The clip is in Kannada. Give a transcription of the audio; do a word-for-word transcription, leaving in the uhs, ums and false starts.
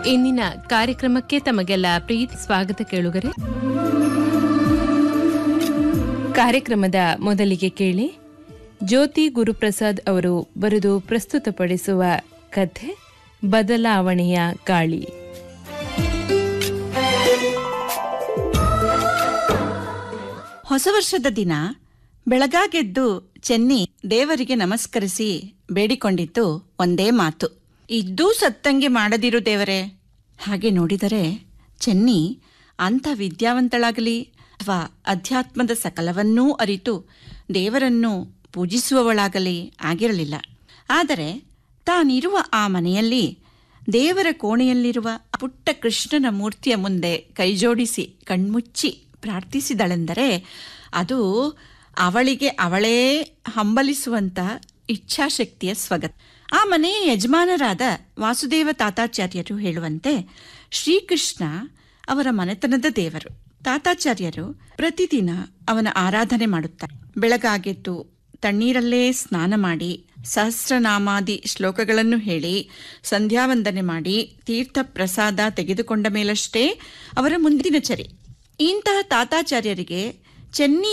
ಇಂದಿನ ಕಾರ್ಯಕ್ರಮಕ್ಕೆ ತಮಗೆಲ್ಲ ಪ್ರೀತಿ ಸ್ವಾಗತ ಕೇಳುಗರೆ. ಕಾರ್ಯಕ್ರಮದ ಮೊದಲಿಗೆ ಕೇಳಿ ಜ್ಯೋತಿ ಗುರುಪ್ರಸಾದ್ ಅವರು ಬರೆದು ಪ್ರಸ್ತುತಪಡಿಸುವ ಕಥೆ ಬದಲಾವಣೆಯ ಗಾಳಿ. ಹೊಸ ವರ್ಷದ ದಿನ ಬೆಳಗಾಗೆದ್ದು ಚೆನ್ನಿ ದೇವರಿಗೆ ನಮಸ್ಕರಿಸಿ ಬೇಡಿಕೊಂಡಿದ್ದು ಒಂದೇ ಮಾತು, ಇದ್ದೂ ಸತ್ತಂಗೆ ಮಾಡದಿರು ದೇವರೇ. ಹಾಗೆ ನೋಡಿದರೆ ಚೆನ್ನಿ ಅಂಥ ವಿದ್ಯಾವಂತಳಾಗಲಿ ಅಥವಾ ಅಧ್ಯಾತ್ಮದ ಸಕಲವನ್ನೂ ಅರಿತು ದೇವರನ್ನು ಪೂಜಿಸುವವಳಾಗಲಿ ಆಗಿರಲಿಲ್ಲ. ಆದರೆ ತಾನಿರುವ ಆ ಮನೆಯಲ್ಲಿ ದೇವರ ಕೋಣೆಯಲ್ಲಿರುವ ಪುಟ್ಟ ಕೃಷ್ಣನ ಮೂರ್ತಿಯ ಮುಂದೆ ಕೈಜೋಡಿಸಿ ಕಣ್ಮುಚ್ಚಿ ಪ್ರಾರ್ಥಿಸಿದಳೆಂದರೆ ಅದು ಅವಳಿಗೆ ಅವಳೇ ಹಂಬಲಿಸುವಂಥ ಇಚ್ಛಾಶಕ್ತಿಯ ಸ್ವಗತ. ಆ ಮನೆಯ ಯಜಮಾನರಾದ ವಾಸುದೇವ ತಾತಾಚಾರ್ಯರು ಹೇಳುವಂತೆ ಶ್ರೀಕೃಷ್ಣ ಅವರ ಮನೆತನದ ದೇವರು. ತಾತಾಚಾರ್ಯರು ಪ್ರತಿದಿನ ಅವನ ಆರಾಧನೆ ಮಾಡುತ್ತಾರೆ. ಬೆಳಗಾಗೆದ್ದು ತಣ್ಣೀರಲ್ಲೇ ಸ್ನಾನ ಮಾಡಿ ಸಹಸ್ರನಾಮಾದಿ ಶ್ಲೋಕಗಳನ್ನು ಹೇಳಿ ಸಂಧ್ಯಾವಂದನೆ ಮಾಡಿ ತೀರ್ಥ ಪ್ರಸಾದ ತೆಗೆದುಕೊಂಡ ಮೇಲಷ್ಟೇ ಅವರ ಮುಂದಿನ ಚರಿ. ಇಂತಹ ತಾತಾಚಾರ್ಯರಿಗೆ ಚೆನ್ನಿ